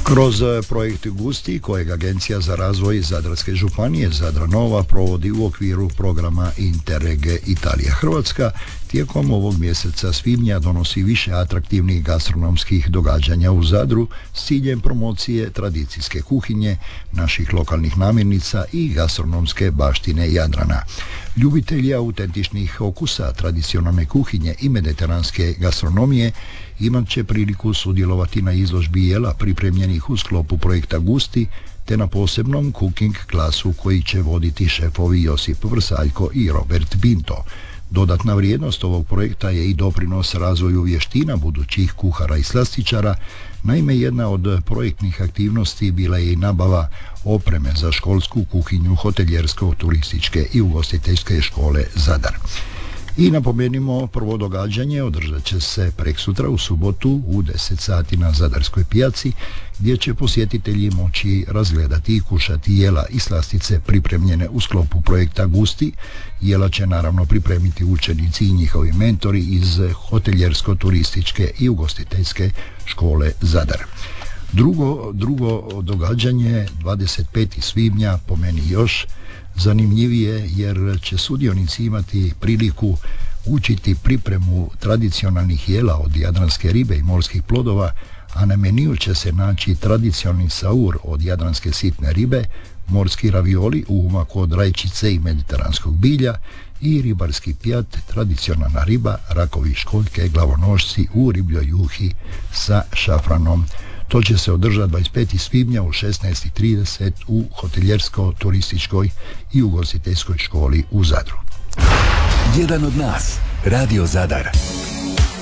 Kroz projekt Gusti, kojeg Agencija za razvoj Zadarske županije Zadra Nova provodi u okviru programa Interreg Italija-Hrvatska, tijekom ovog mjeseca svibnja donosi više atraktivnih gastronomskih događanja u Zadru s ciljem promocije tradicijske kuhinje, naših lokalnih namirnica i gastronomske baštine Jadrana. Ljubitelji autentičnih okusa, tradicionalne kuhinje i mediteranske gastronomije imat će priliku sudjelovati na izložbi jela pripremljenih u sklopu projekta Gusti, te na posebnom cooking klasu koji će voditi šefovi Josip Vrsaljko i Robert Binto. Dodatna vrijednost ovog projekta je i doprinos razvoju vještina budućih kuhara i slastičara. Naime, jedna od projektnih aktivnosti bila je i nabava opreme za školsku kuhinju hoteljersko-turističke i ugostiteljske škole Zadar. I napomenimo, prvo događanje održat će se preksutra u subotu u 10 sati na Zadarskoj pijaci, gdje će posjetitelji moći razgledati i kušati jela i slastice pripremljene u sklopu projekta Gusti. Jela će naravno pripremiti učenici i njihovi mentori iz hoteljersko-turističke i ugostiteljske škole Zadar. Drugo događanje 25. svibnja po meni još zanimljivije, jer će sudionici imati priliku učiti pripremu tradicionalnih jela od jadranske ribe i morskih plodova, a na meniju će se naći tradicionalni saur od jadranske sitne ribe, morski ravioli u umaku od rajčice i mediteranskog bilja i ribarski pijat, tradicionalna riba, rakovi, školjke, glavonožci u ribljoj juhi sa šafranom. To će se održati 25. svibnja u 16:30 u hoteljersko-turističkoj i ugostiteljskoj školi u Zadru. Jedan od nas, Radio Zadar.